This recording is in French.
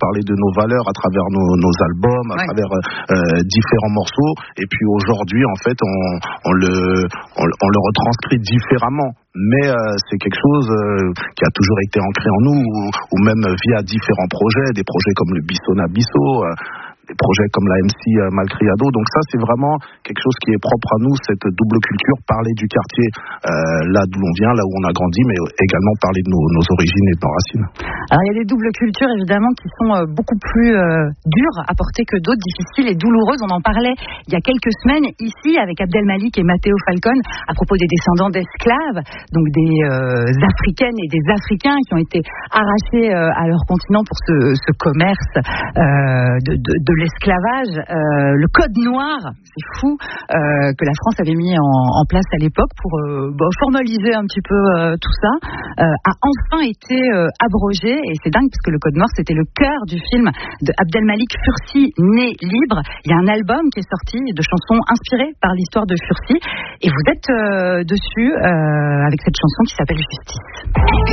parler de nos valeurs à travers nos albums, à travers différents morceaux. Et puis aujourd'hui, en fait, on le retranscrit différemment. Mais c'est quelque chose qui a toujours été ancré en nous, ou même via différents projets, des projets comme le Bissona Bisso, des projets comme la MC Malcriado. Donc ça, c'est vraiment quelque chose qui est propre à nous, cette double culture, parler du quartier là d'où l'on vient, là où on a grandi, mais également parler de nos origines et de nos racines. Alors il y a des doubles cultures évidemment qui sont beaucoup plus dures à porter que d'autres, difficiles et douloureuses. On en parlait il y a quelques semaines ici avec Abdelmalik et Matteo Falcon à propos des descendants d'esclaves, donc des Africaines et des Africains qui ont été arrachés à leur continent pour ce commerce de l'esclavage, le code noir, c'est fou, que la France avait mis en place à l'époque pour formaliser un petit peu tout ça, a enfin été abrogé, et c'est dingue parce que le code noir c'était le cœur du film de Abdelmalik Fursi, Né libre. Il y a un album qui est sorti de chansons inspirées par l'histoire de Fursi, et vous êtes dessus avec cette chanson qui s'appelle Justice.